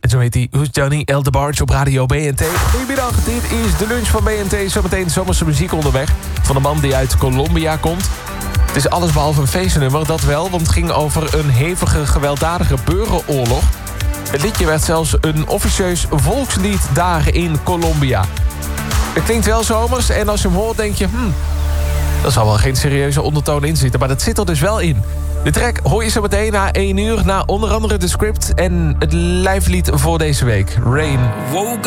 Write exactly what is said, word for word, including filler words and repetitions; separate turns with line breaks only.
En zo heet hij Who's Johnny El DeBarge op Radio B N T. Goedemiddag, dit is de lunch van B N T. Zometeen zomerse muziek onderweg van een man die uit Colombia komt. Het is allesbehalve een feestnummer, dat wel, want het ging over een hevige, gewelddadige burgeroorlog. Het liedje werd zelfs een officieus volkslied daar in Colombia. Het klinkt wel zomers en als je hem hoort denk je... Hmm, er zal wel geen serieuze ondertoon in zitten, maar dat zit er dus wel in. De track hoor je zo meteen na één uur, na onder andere de script en het lijflied voor deze week, Rain.
Woke